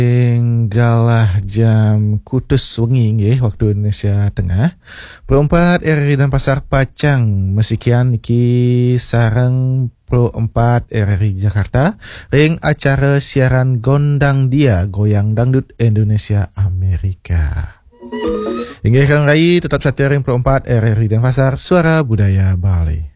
Galah jam kutus wengi nggih waktu Indonesia Tengah. Pro 4 RRI dan Pasar Pacang mesikian niki sareng Pro 4 RRI Jakarta ring acara siaran Gondang Dia Goyang Dangdut Indonesia Amerika. Inggih Kang Rai tetap setia ring Pro 4 RRI dan Pasar Suara Budaya Bali.